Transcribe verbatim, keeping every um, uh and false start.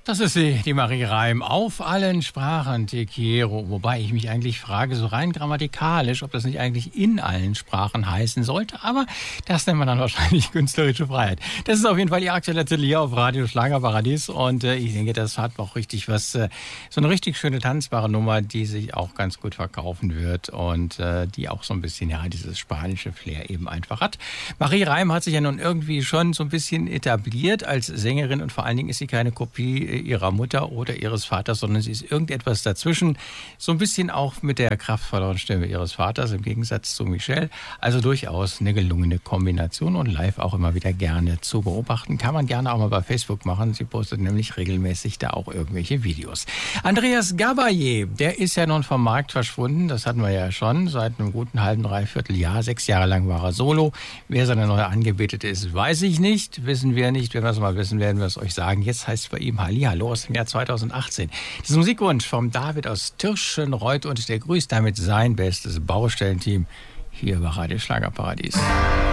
Das ist sie, die Marie Reim, auf allen Sprachen Te quiero. Wobei ich mich eigentlich frage, so rein grammatikalisch, ob das nicht eigentlich in allen Sprachen heißen sollte. Aber das nennt man dann wahrscheinlich künstlerische Freiheit. Das ist auf jeden Fall Ihr aktueller Titel hier auf Radio Schlagerparadies. Und äh, ich denke, das hat auch richtig was, äh, so eine richtig schöne tanzbare Nummer, die sich auch ganz gut verkaufen wird. Und äh, die auch so ein bisschen, ja, dieses spanische Flair eben einfach hat. Marie Reim hat sich ja nun irgendwie schon so ein bisschen etabliert als Sängerin. Und vor allen Dingen ist sie keine Kopie ihrer Mutter oder ihres Vaters, sondern sie ist irgendetwas dazwischen. So ein bisschen auch mit der kraftvolleren Stimme ihres Vaters im Gegensatz zu Michelle. Also durchaus eine gelungene Kombination und live auch immer wieder gerne zu beobachten. Kann man gerne auch mal bei Facebook machen. Sie postet nämlich regelmäßig da auch irgendwelche Videos. Andreas Gabayé, der ist ja nun vom Markt verschwunden. Das hatten wir ja schon seit einem guten halben, dreiviertel Jahr. Sechs Jahre lang war er solo. Wer seine neue Angebetete ist, weiß ich nicht. Wissen wir nicht. Wenn wir es mal wissen, werden wir es euch sagen. Jetzt heißt es bei ihm Hallihallo aus dem Jahr zweitausendachtzehn. Das Musikwunsch vom David aus Tirschenreuth und der grüßt damit sein bestes Baustellenteam hier bei Radio Schlagerparadies.